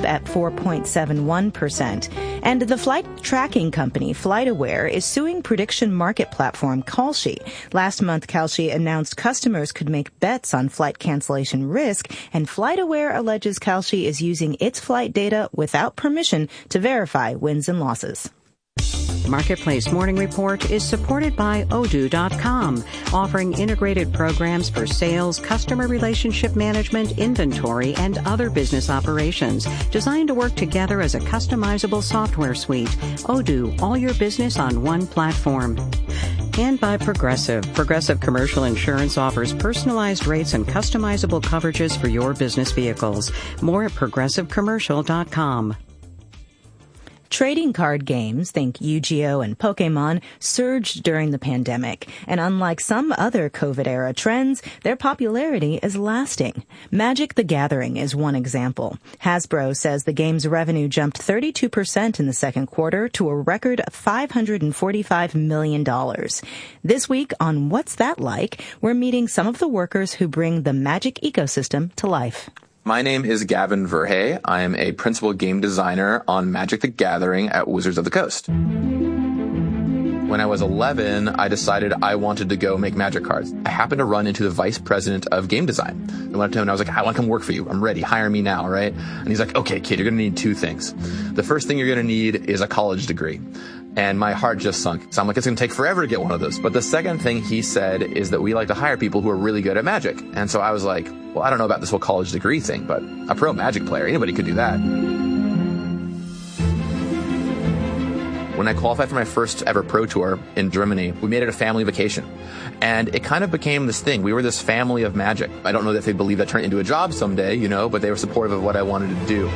at 4.71%. And the flight tracking company FlightAware is suing prediction market platform Kalshi. Last month, Kalshi announced customers could make bets on flight cancellation risk, and FlightAware alleges Kalshi is using its flight data without permission to verify wins and losses. Marketplace Morning Report is supported by Odoo.com, offering integrated programs for sales, customer relationship management, inventory, and other business operations, designed to work together as a customizable software suite. Odoo, all your business on one platform. And by Progressive. Progressive Commercial Insurance offers personalized rates and customizable coverages for your business vehicles. More at ProgressiveCommercial.com. Trading card games, think Yu-Gi-Oh! And Pokemon, surged during the pandemic. And unlike some other COVID-era trends, their popularity is lasting. Magic the Gathering is one example. Hasbro says the game's revenue jumped 32% in the second quarter to a record of $545 million. This week on What's That Like?, we're meeting some of the workers who bring the Magic ecosystem to life. My name is Gavin Verhey. I am a principal game designer on Magic the Gathering at Wizards of the Coast. When I was 11, I decided I wanted to go make Magic cards. I happened to run into the vice president of game design. I went up to him and I was like, I want to come work for you. I'm ready. Hire me now, right? And he's like, okay, kid, you're going to need two things. The first thing you're going to need is a college degree. And my heart just sunk. So I'm like, it's going to take forever to get one of those. But the second thing he said is that we like to hire people who are really good at Magic. And so I was like, well, I don't know about this whole college degree thing, but a pro Magic player, anybody could do that. When I qualified for my first ever pro tour in Germany, we made it a family vacation. And it kind of became this thing. We were this family of Magic. I don't know that they believed that turned into a job someday, you know, but they were supportive of what I wanted to do.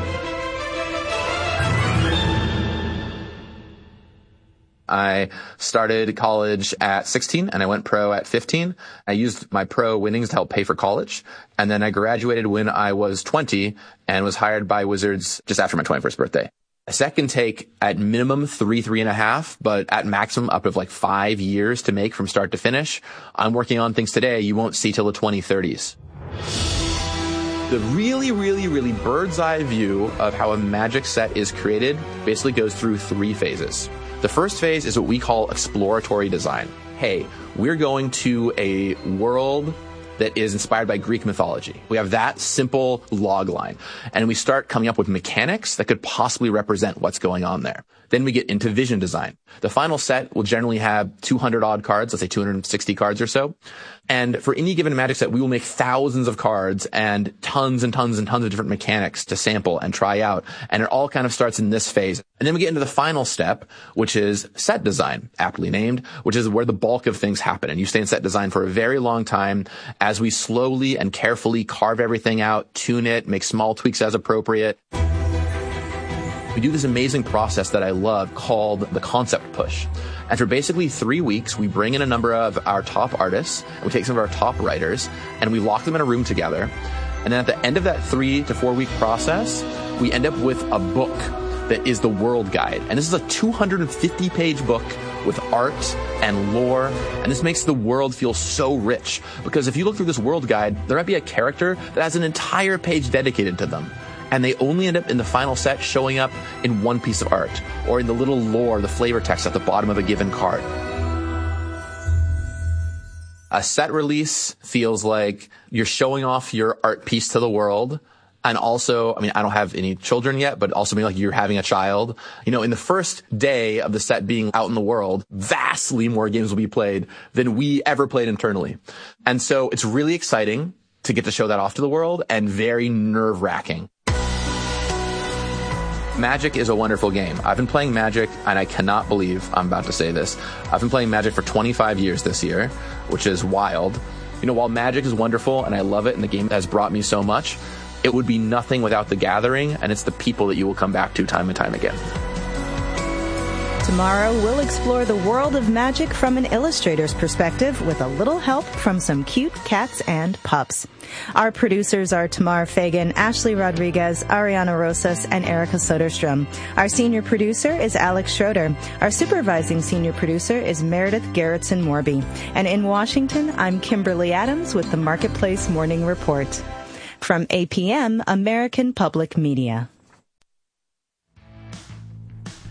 I started college at 16 and I went pro at 15. I used my pro winnings to help pay for college. And then I graduated when I was 20 and was hired by Wizards just after my 21st birthday. A set can take at minimum 3.5, but at maximum up to like 5 years to make from start to finish. I'm working on things today you won't see till the 2030s. The really bird's eye view of how a Magic set is created basically goes through 3 phases. The first phase is what we call exploratory design. Hey, we're going to a world that is inspired by Greek mythology. We have that simple log line. And we start coming up with mechanics that could possibly represent what's going on there. Then we get into vision design. The final set will generally have 200 odd cards, let's say 260 cards or so. And for any given Magic set, we will make thousands of cards and tons and tons and tons of different mechanics to sample and try out. And it all kind of starts in this phase. And then we get into the final step, which is set design, aptly named, which is where the bulk of things happen. And you stay in set design for a very long time as we slowly and carefully carve everything out, tune it, make small tweaks as appropriate. We do this amazing process that I love called the concept push. And for basically 3 weeks, we bring in a number of our top artists, and we take some of our top writers, and we lock them in a room together. And then at the end of that 3 to 4 week process, we end up with a book that is the world guide. And this is a 250-page book with art and lore, and this makes the world feel so rich. Because if you look through this world guide, there might be a character that has an entire page dedicated to them. And they only end up in the final set showing up in one piece of art, or in the little lore, the flavor text at the bottom of a given card. A set release feels like you're showing off your art piece to the world. And also, I mean, I don't have any children yet, but also maybe like you're having a child. You know, in the first day of the set being out in the world, vastly more games will be played than we ever played internally. And so it's really exciting to get to show that off to the world, and very nerve-wracking. Magic is a wonderful game. I've been playing Magic, and I cannot believe I'm about to say this. I've been playing Magic for 25 years this year, which is wild. You know, while Magic is wonderful, and I love it, and the game has brought me so much, it would be nothing without the gathering, and it's the people that you will come back to time and time again. Tomorrow, we'll explore the world of Magic from an illustrator's perspective with a little help from some cute cats and pups. Our producers are Tamar Fagan, Ashley Rodriguez, Ariana Rosas, and Erica Soderstrom. Our senior producer is Alex Schroeder. Our supervising senior producer is Meredith Gerritsen-Morby. And in Washington, I'm Kimberly Adams with the Marketplace Morning Report. From APM, American Public Media.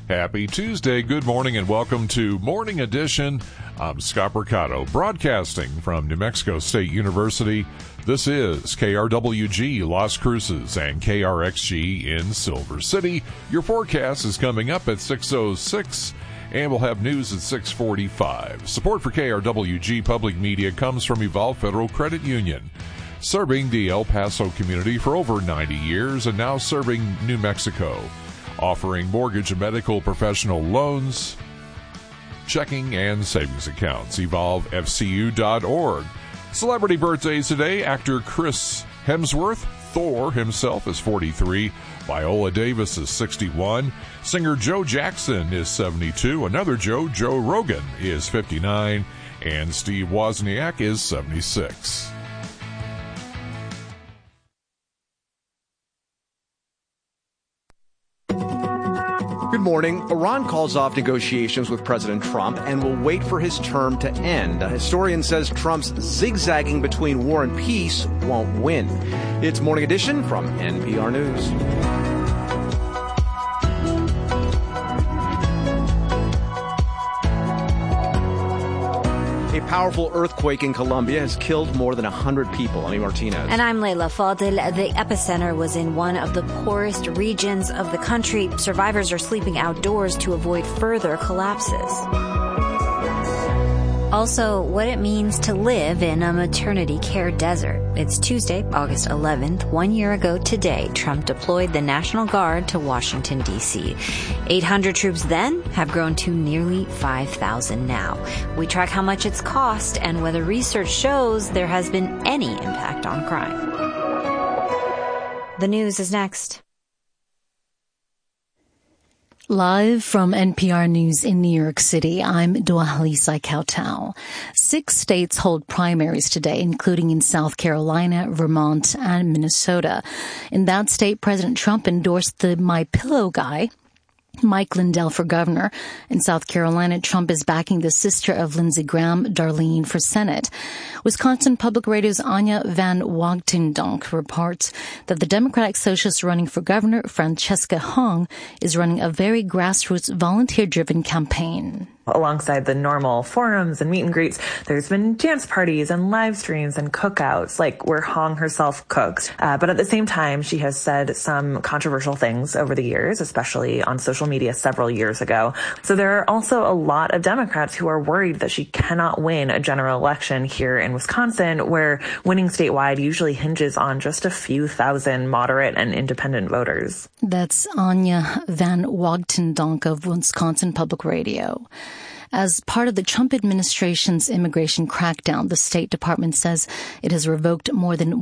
Happy Tuesday. Good morning and welcome to Morning Edition. I'm Scott Mercado, broadcasting from New Mexico State University. This is KRWG Las Cruces and KRXG in Silver City. Your forecast is coming up at 6:06, and we'll have news at 6:45. Support for KRWG Public Media comes from Evolve Federal Credit Union, serving the El Paso community for over 90 years and now serving New Mexico, offering mortgage and medical professional loans, checking and savings accounts. EvolveFCU.org. Celebrity birthdays today. Actor Chris Hemsworth, Thor himself, is 43. Viola Davis is 61. Singer Joe Jackson is 72. Another Joe Rogan, is 59. And Steve Wozniak is 76. Good morning. Iran calls off negotiations with President Trump and will wait for his term to end. A historian says Trump's zigzagging between war and peace won't win. It's Morning Edition from NPR News. A powerful earthquake in Colombia has killed more than 100 people. Amy Martinez. And I'm Leila Fadel. The epicenter was in one of the poorest regions of the country. Survivors are sleeping outdoors to avoid further collapses. Also, what it means to live in a maternity care desert. It's Tuesday, August 11th. 1 year ago today, Trump deployed the National Guard to Washington, D.C. 800 troops then have grown to nearly 5,000 now. We track how much it's cost and whether research shows there has been any impact on crime. The news is next. Live from NPR News in New York City, I'm Dwalisa Kautau. 6 states hold primaries today, including in South Carolina, Vermont, and Minnesota. In that state, President Trump endorsed the My Pillow guy, Mike Lindell, for governor. In South Carolina, Trump is backing the sister of Lindsey Graham, Darlene, for Senate. Wisconsin Public Radio's Anya Van Wagtendonk reports that the Democratic Socialist running for governor, Francesca Hong, is running a very grassroots, volunteer-driven campaign. Alongside the normal forums and meet and greets, there's been dance parties and live streams and cookouts, like where Hong herself cooks. But at the same time, she has said some controversial things over the years, especially on social media several years ago. So there are also a lot of Democrats who are worried that she cannot win a general election here in Wisconsin, where winning statewide usually hinges on just a few thousand moderate and independent voters. That's Anya Van Wagtendonk of Wisconsin Public Radio. As part of the Trump administration's immigration crackdown, the State Department says it has revoked more than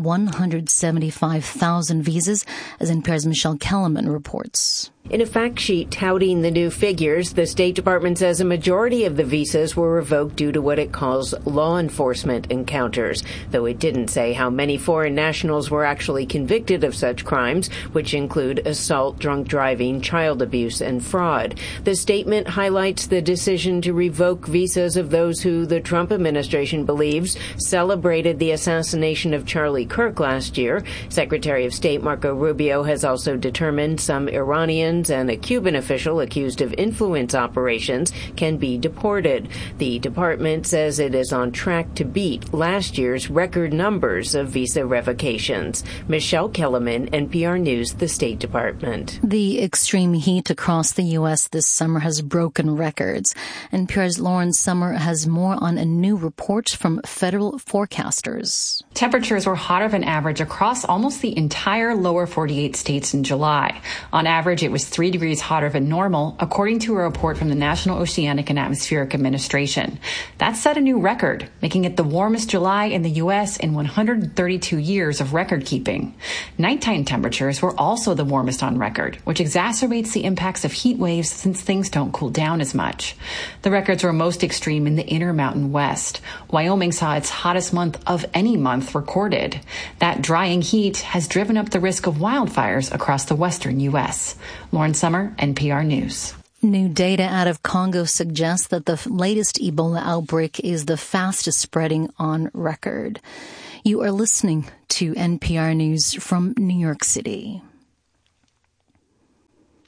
175,000 visas, as NPR's Michelle Kellerman reports. In a fact sheet touting the new figures, the State Department says a majority of the visas were revoked due to what it calls law enforcement encounters, though it didn't say how many foreign nationals were actually convicted of such crimes, which include assault, drunk driving, child abuse, and fraud. The statement highlights the decision to revoke visas of those who the Trump administration believes celebrated the assassination of Charlie Kirk last year. Secretary of State Marco Rubio has also determined some Iranians and a Cuban official accused of influence operations can be deported. The department says it is on track to beat last year's record numbers of visa revocations. Michelle Kellerman, NPR News, the State Department. The extreme heat across the U.S. this summer has broken records. NPR's Lauren Sommer has more on a new report from federal forecasters. Temperatures were hotter than average across almost the entire lower 48 states in July. On average, it was 3 degrees hotter than normal, according to a report from the National Oceanic and Atmospheric Administration. That set a new record, making it the warmest July in the U.S. in 132 years of record keeping. Nighttime temperatures were also the warmest on record, which exacerbates the impacts of heat waves since things don't cool down as much. The records were most extreme in the Intermountain West. Wyoming saw its hottest month of any month recorded. That drying heat has driven up the risk of wildfires across the western U.S. Lauren Sommer, NPR News. New data out of Congo suggests that the latest Ebola outbreak is the fastest spreading on record. You are listening to NPR News from New York City.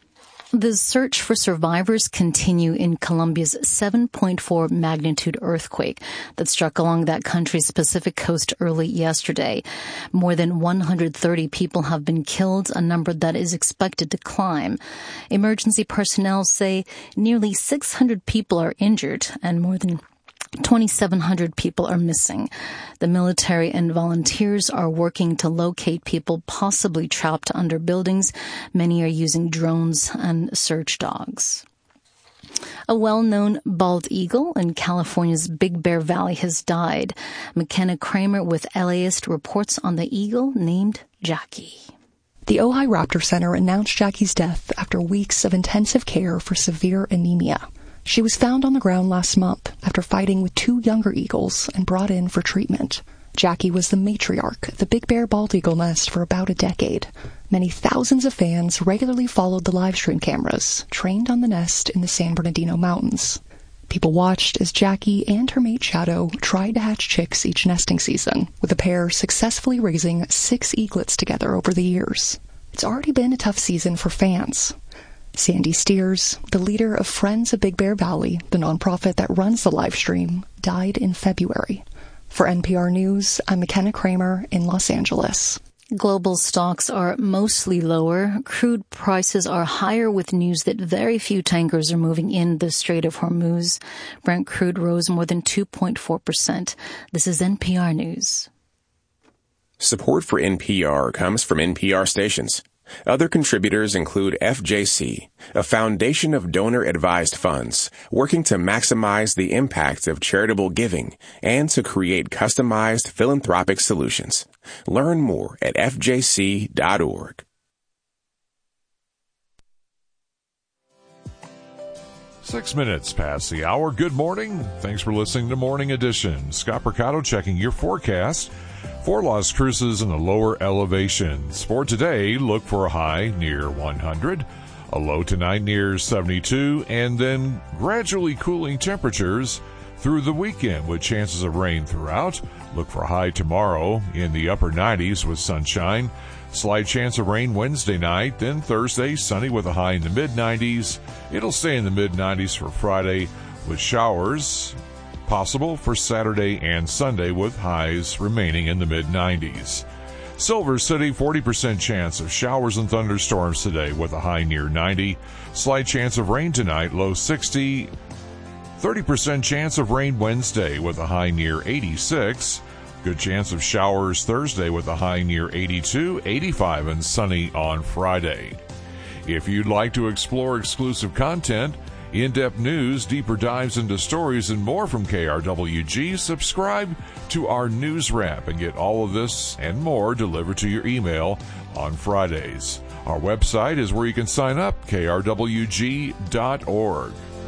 The search for survivors continue in Colombia's 7.4 magnitude earthquake that struck along that country's Pacific coast early yesterday. More than 130 people have been killed, a number that is expected to climb. Emergency personnel say nearly 600 people are injured and more than 2,700 people are missing. The military and volunteers are working to locate people possibly trapped under buildings. Many are using drones and search dogs. A well-known bald eagle in California's Big Bear Valley has died. McKenna Kramer with LAist reports on the eagle named Jackie. The Ojai Raptor Center announced Jackie's death after weeks of intensive care for severe anemia. She was found on the ground last month after fighting with two younger eagles and brought in for treatment. Jackie was the matriarch of the Big Bear bald eagle nest for about a decade. Many thousands of fans regularly followed the live stream cameras, trained on the nest in the San Bernardino Mountains. People watched as Jackie and her mate Shadow tried to hatch chicks each nesting season, with the pair successfully raising 6 eaglets together over the years. It's already been a tough season for fans. Sandy Steers, the leader of Friends of Big Bear Valley, the nonprofit that runs the live stream, died in February. For NPR News, I'm McKenna Kramer in Los Angeles. Global stocks are mostly lower. Crude prices are higher with news that very few tankers are moving in the Strait of Hormuz. Brent crude rose more than 2.4%. This is NPR News. Support for NPR comes from NPR stations. Other contributors include FJC, a foundation of donor-advised funds working to maximize the impact of charitable giving and to create customized philanthropic solutions. Learn more at fjc.org. 6 minutes past the hour. Good morning. Thanks for listening to Morning Edition. Scott Mercado checking your forecast for Las Cruces in the lower elevations. For today, look for a high near 100, a low tonight near 72, and then gradually cooling temperatures through the weekend with chances of rain throughout. Look for a high tomorrow in the upper 90s with sunshine. Slight chance of rain Wednesday night, then Thursday, sunny with a high in the mid-90s. It'll stay in the mid-90s for Friday with showers possible for Saturday and Sunday with highs remaining in the mid-90s. Silver City, 40% chance of showers and thunderstorms today with a high near 90. Slight chance of rain tonight, low 60. 30% chance of rain Wednesday with a high near 86. Good chance of showers Thursday with a high near 82, 85, and sunny on Friday. If you'd like to explore exclusive content, in-depth news, deeper dives into stories, and more from KRWG, subscribe to our news wrap and get all of this and more delivered to your email on Fridays. Our website is where you can sign up, krwg.org.